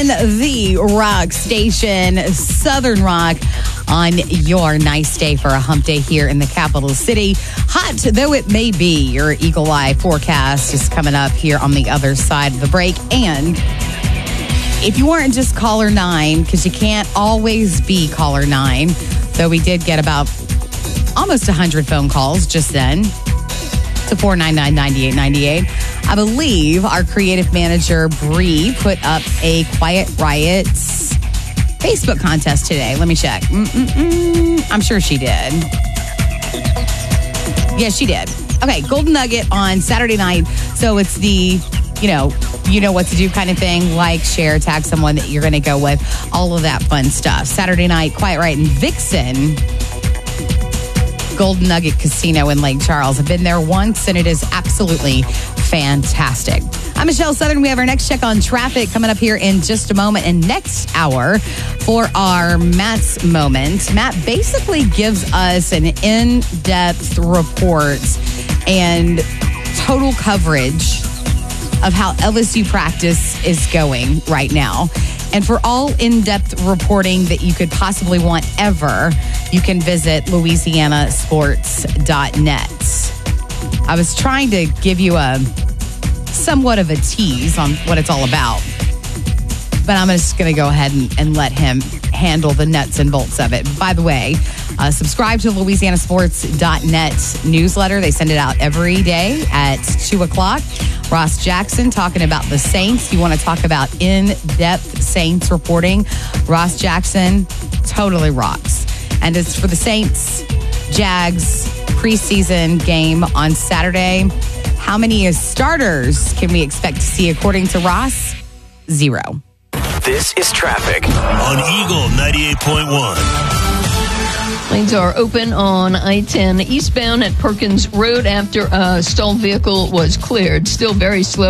The Rock Station, Southern Rock, on your nice day for a hump day here in the capital city. Hot though it may be, your Eagle Eye forecast is coming up here on the other side of the break. And if you weren't just caller 9, because you can't always be caller 9, though we did get about almost 100 phone calls just then to 499-9898. I believe our creative manager, Bree, put up a Quiet Riot's Facebook contest today. Let me check. I'm sure she did. Yes, she did. Okay, Golden Nugget on Saturday night. So it's the, you know what to do kind of thing. Like, share, tag someone that you're going to go with. All of that fun stuff. Saturday night, Quiet Riot in Vixen. Golden Nugget Casino in Lake Charles. I've been there once, and it is absolutely fantastic. I'm Michelle Southern. We have our next check on traffic coming up here in just a moment. And next hour, for our Matt's Moment, Matt basically gives us an in-depth report and total coverage of how LSU practice is going right now. And for all in-depth reporting that you could possibly want ever, you can visit louisianasports.net. I was trying to give you a somewhat of a tease on what it's all about, but I'm just going to go ahead and let him handle the nuts and bolts of it. By the way, subscribe to louisianasports.net newsletter. They send it out every day at 2 o'clock. Ross Jackson talking about the Saints. You want to talk about in-depth Saints reporting. Ross Jackson totally rocks. And as for the Saints, Jags preseason game on Saturday, how many starters can we expect to see according to Ross? 0. This is traffic on Eagle 98.1. Lanes are open on I-10 eastbound at Perkins Road after a stalled vehicle was cleared. Still very slow.